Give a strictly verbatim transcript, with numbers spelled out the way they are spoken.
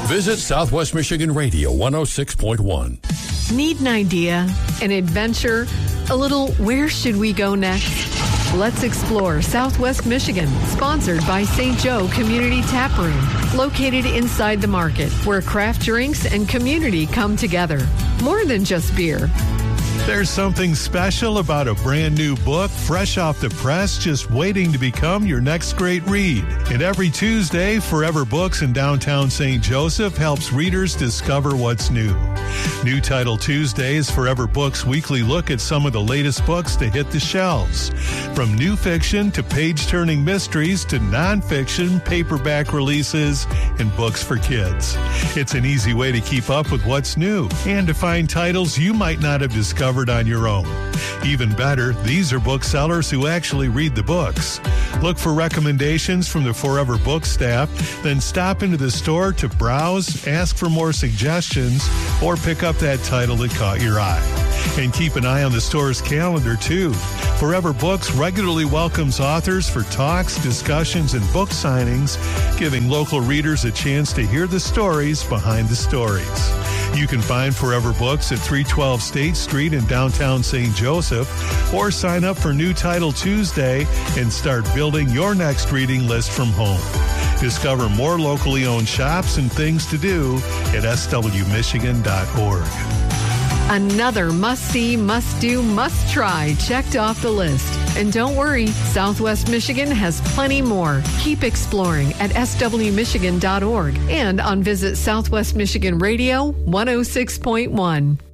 Visit Southwest Michigan Radio one oh six point one. Need an idea, an adventure, a little where should we go next? Let's explore Southwest Michigan, sponsored by Saint Joe Community Tap Room, located inside the market, where craft drinks and community come together. More than just beer. There's something special about a brand new book, fresh off the press, just waiting to become your next great read. And every Tuesday, Forever Books in downtown Saint Joseph helps readers discover what's new. New Title Tuesday is Forever Books' weekly look at some of the latest books to hit the shelves. From new fiction to page-turning mysteries to nonfiction, paperback releases, and books for kids. It's an easy way to keep up with what's new and to find titles you might not have discovered on your own. Even better, these are booksellers who actually read the books. Look for recommendations from the Forever Books staff, then stop into the store to browse, ask for more suggestions, or pick up that title that caught your eye. And keep an eye on the store's calendar, too. Forever Books regularly welcomes authors for talks, discussions, and book signings, giving local readers a chance to hear the stories behind the stories. You can find Forever Books at three twelve State Street in downtown Saint Joseph, or sign up for New Title Tuesday and start building your next reading list from home. Discover more locally owned shops and things to do at s w michigan dot org. Another must-see, must-do, must-try checked off the list. And don't worry, Southwest Michigan has plenty more. Keep exploring at s w michigan dot org and on Visit Southwest Michigan Radio one oh six point one.